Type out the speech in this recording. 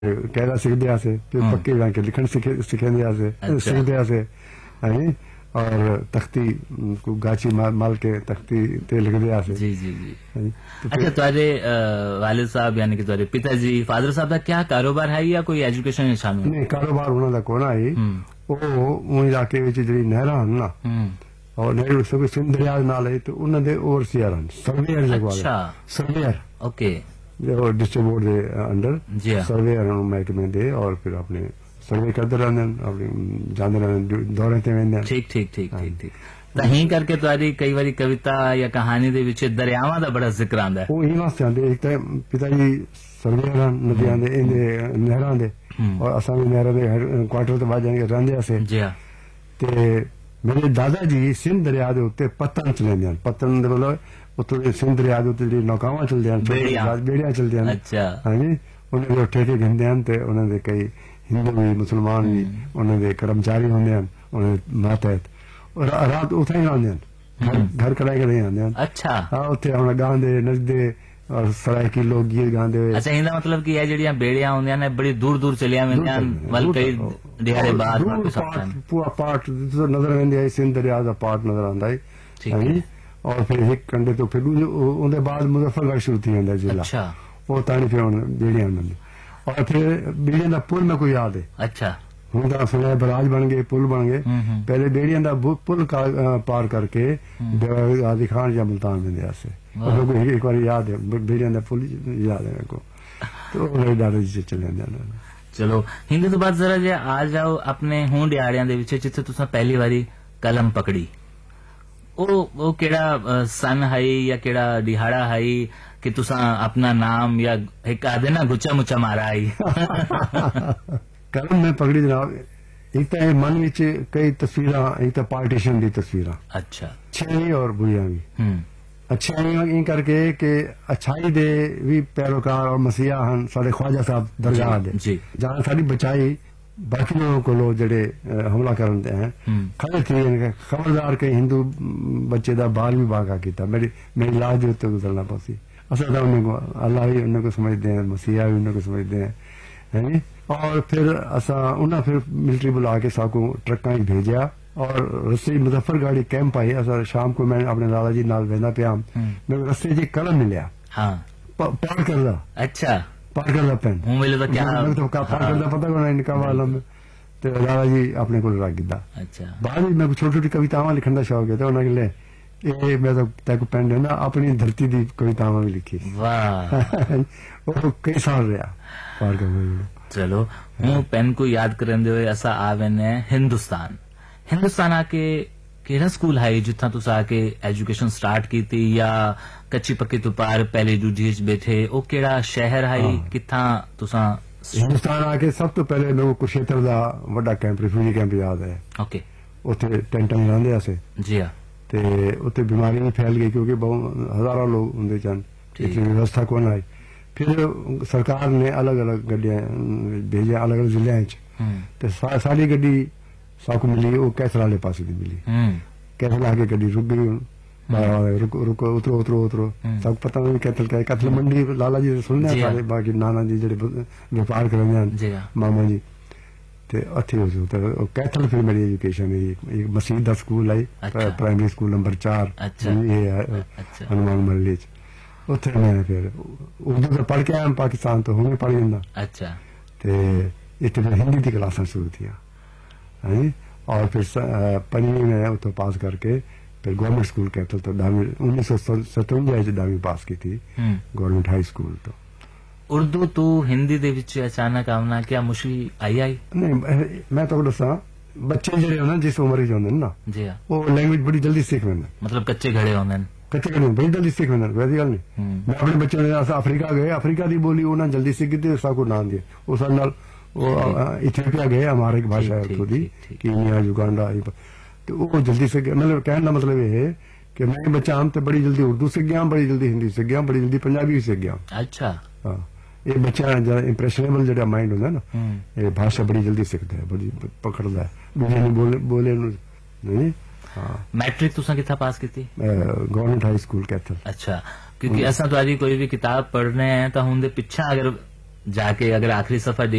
कहदा सीखते आसे फिर पक्के जाके लिखण सीखेंदे आसे सीखते आसे हैं और तख्ती को गाची माल के तख्ती ते लिखते आसे जी जी जी। अच्छा तुम्हारे वालिद साहब यानी कि तुम्हारे पिताजी फादर साहब का क्या कारोबार है या कोई एजुकेशन में शामिल? नहीं कारोबार उन्होंने कोना ही वो इलाके विच जेडी नहरां हन ना और नहर सब सिंध दरिया दे नाल है तो उन्हां दे ओवरसीयर हन सर्वेयर जगवा अच्छा सर्वेयर ओके जो डिस्ट्रिक्ट बोर्ड दे अंडर जी हाँ। सर्वेयर महकमे दे और फिर अपने सर्वे करते रहंदे अपने जांदे रहंदे दौरे ते वेंदे ठीक ठीक ठीक ठीक ठीक तहीं करके तुम्हारी कई बारी कविता या कहानी दे विच दरियावां दा बड़ा जिक्र आंदा है वो ई वास्ते आंदे एक तो पिताजी सर्वेयर नदियां दे इंदे नहरां दे और असां भी नहरां दे क्वार्टर ते बाजां के रहंदे असे जी हां ते मेरे दादा जी सिंध दरिया दे उत्ते पत्तन चलेंदे हन पत्तन दे मतलब उत्ते सिंध दरिया दे उत्ते जेडी नौकावां चलदे हन बेड़ियां चलदे हन अच्छा हां जी उन्हें जो ठेके गिनदे हन ते उन्हें दे कई हिंदू भी मुसलमान भी उन्हें दे कर्मचारी होंदे हन उन्हें मातहत और रात उथे ही रहंदे हन घर कराए के नहीं आंदे हन अच्छा हां उत्थे अपना गांदे नचदे और सरायकी लोग गीत गांदे हुए अच्छा इंदा मतलब कि ये जेड़ियां बेड़ियां होंदियां ने बड़ी दूर दूर चलियां वेंदियां मतलब कई दिहाड़े बाद वापस आते हैं पूरा पार्ट नजर वेंदे है सिंध दरिया दा पार्ट नजर आंदा है ठीक है और फिर एक कंडे तो फिर उनके बाद मुजफ्फरगढ़ शुरू थी जांदा जिला अच्छा वो ताणी फिर बेड़ियां आंदी और फिर बेड़ियां दा पुल में कोई याद है अच्छा ਹੁਣ ਤਾਂ ਸੁਣਿਆ ਬਰਾਜ ਬਣ ਗਏ ਪੁਲ ਬਣ ਗਏ ਪਹਿਲੇ ਬੇੜੀਆਂ ਦਾ ਪੁਲ ਪਾਰ ਕਰਕੇ ਆਦਿ ਖਾਨ ਜਾਂ ਮੁਲਤਾਨ ਦੇ ਆਸੇ ਉਹ ਕੋਈ ਇੱਕ ਵਾਰੀ ਯਾਦ ਹੈ ਬੇੜੀਆਂ ਦਾ ਪੁਲ ਯਾਦ ਹੈ को तो ਉਹ ਦਾਦਾ ਜੀ ਚਲੇ ਜਾਂਦੇ ਨੇ ਚਲੋ ਹਿੰਦੀ ਤੋਂ ਬਾਅਦ ਜ਼ਰਾ ਜੇ ਆ ਜਾਓ ਆਪਣੇ ਹੁਣ ਦਿਹਾੜਿਆਂ ਦੇ ਵਿੱਚ ਜਿੱਥੇ ਤੁਸੀਂ ਪਹਿਲੀ ਵਾਰੀ ਕਲਮ ਪਕੜੀ ਉਹ ਕਿਹੜਾ ਸਨ ਹੈ ਜਾਂ ਕਿਹੜਾ ਦਿਹਾੜਾ ਹੈ ਕਿ ਤੁਸੀਂ ਆਪਣਾ ਨਾਮ ਜਾਂ ਇੱਕ ਆਦੇ ਨਾ ਗੁੱਚਾ ਮੁੱਚਾ ਮਾਰਾ ਹੈ कलम में पकड़ी जनाब एक तो मन विच कई तस्वीर एक तो पार्टीशन दी तस्वीर अच्छा अच्छाई और बुरियां भी अच्छाई इन करके कि अच्छाई दे भी पैरोकार और मसीहा हन साडे ख्वाजा साहब दरगाह दे जहां साडी बचाई बाकी लोगों को लोग जड़े हमला करते हैं खड़े थे खबरदार के हिंदू बच्चे दा बाल भी बागा किया मेरी लाश भी उत्ते गुजरना पसी असल तो उन्हें को अल्लाह भी उन्हें को समझते हैं मसीहा भी उन्हें को समझते हैं है और फिर असा उन्हें फिर मिलिट्री बुला के साकू ट्रक्का ही भेजा और रस्ते मुजफ्फरगढ़ कैंप आई असा शाम को मैं अपने दादा जी नाल वेंदा पिया मेरे रस्ते जी कलम मिलिया हाँ पार कर दा अच्छा पार कर दा पेन हूं मिले तो क्या तो का पार कर दा पता कोना इनका मालूम ते दादा जी अपने को रख दा अच्छा बाद में मैं छोटी छोटी कवितावां लिखण दा शौक है तो उन्हें ले ये मैं तो तक पेन है ना अपनी धरती दी कवितावां भी लिखी वाह वो कई साल रहा पार कर चलो हूं पेन को याद करंदे हुए असा आवे ने हिंदुस्तान आके केड़ा स्कूल है जिथा तुसा आके एजुकेशन स्टार्ट की थी या कच्ची पक्की तो पार पहले दूजी च बैठे ओ केड़ा शहर है किथा तुसा हिंदुस्तान आके सब तो पहले मेरे कुरुक्षेत्र दा बड़ा कैंप रिफ्यूजी कैंप याद है ओके उथे टेंटां रहंदे आसे जी हां ते उथे बीमारी फैल गई क्योंकि बहुत हजारों लोग होंदे चन इतनी व्यवस्था कोन आई फिर सरकार ने अलग अलग गड्डियां भेजे अलग अलग जिले सारी गड्डी साकू मिली वो कैथल वाले पास की मिली कैथल आके गड्डी रुक गई रुको उतरो उतरो उतरो सब पता नहीं कैथल क्या कैथल मंडी लाला जी सुनने सारे बाकी नाना जी जेडे व्यापार करने मामा जी ते अथे हो कैथल फिर मेरी एजुकेशन एक मसीह दा स्कूल आई प्राइमरी स्कूल नंबर 4 हनुमान महल्ले उत्थे मैं फिर उर्दू तो पढ़ के आया पाकिस्तान तो हूं पढ़ जांदा अच्छा ते इत्थे फिर हिंदी की क्लासां शुरू थी और फिर 5वीं में उतो पास करके फिर गवर्नमेंट स्कूल कैथल तो 1957 10वीं पास की थी गवर्नमेंट हाई स्कूल तो उर्दू तो हिंदी दे विच अचानक आना क्या मुश्किल आई नहीं मैं तो दसा बच्चे जेडे हो ना जिस उम्र च होंदे ना जी वो लैंग्वेज बड़ी जल्दी सीख लेंदे मतलब कच्चे घड़े होंदे कच्चे घड़े बड़ी जल्दी सीख लेंदे वैसी गल नहीं मैं अपने बच्चे ने अफ्रीका गए अफ्रीका की बोली उन्हें जल्दी सीखी थी साकू नाम दिए वो साल नाल इथियोपिया गए हमारे एक भाषा है उत्थों दी कीनिया युगांडा तो वो जल्दी सीख मतलब कहने का मतलब ये है कि मैं बच्चा हम तो बड़ी जल्दी उर्दू सीख गया बड़ी जल्दी हिंदी सीख गया बड़ी जल्दी पंजाबी भी सीख गया अच्छा हाँ ये बच्चा इंप्रेशनेबल जो माइंड होता है ना ये भाषा बड़ी जल्दी सीखता है बड़ी पकड़ता है दूसरे बोले नहीं मैट्रिक तुसा किथा पास की थी गवर्नमेंट हाई स्कूल कैथल अच्छा क्योंकि असा तुम्हारी कोई भी किताब पढ़ने हैं तो हुंदे पिछा अगर जाके अगर आखिरी सफर